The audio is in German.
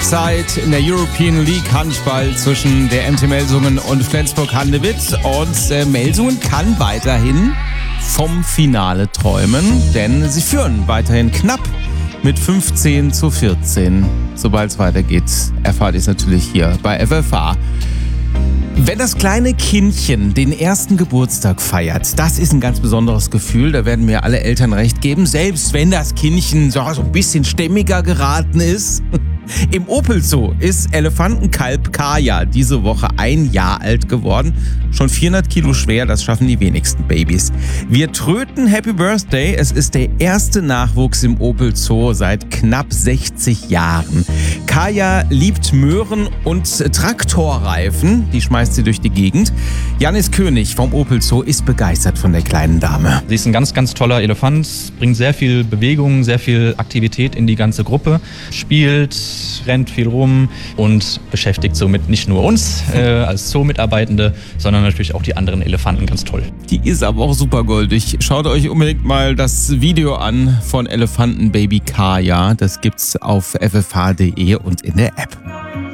Halbzeit in der European League Handball zwischen der MT Melsungen und Flensburg-Handewitt. Und Melsungen kann weiterhin vom Finale träumen, denn sie führen weiterhin knapp mit 15:14. Sobald es weitergeht, erfahrt ihr es natürlich hier bei FFH. Wenn das kleine Kindchen den ersten Geburtstag feiert, das ist ein ganz besonderes Gefühl, da werden mir alle Eltern recht geben, selbst wenn das Kindchen so ein bisschen stämmiger geraten ist. Im Opel Zoo ist Elefantenkalb Kaya diese Woche 1 Jahr alt geworden. Schon 400 Kilo schwer, das schaffen die wenigsten Babys. Wir tröten Happy Birthday. Es ist der erste Nachwuchs im Opel Zoo seit knapp 60 Jahren. Kaya liebt Möhren und Traktorreifen. Die schmeißt sie durch die Gegend. Janis König vom Opel Zoo ist begeistert von der kleinen Dame. Sie ist ein ganz, ganz toller Elefant, bringt sehr viel Bewegung, sehr viel Aktivität in die ganze Gruppe, spielt, rennt viel rum und beschäftigt somit nicht nur uns als Zoo-Mitarbeitende, sondern natürlich auch die anderen Elefanten ganz toll. Die ist aber auch super goldig. Schaut euch unbedingt mal das Video an von Elefantenbaby Kaya. Das gibt's auf ffh.de und in der App.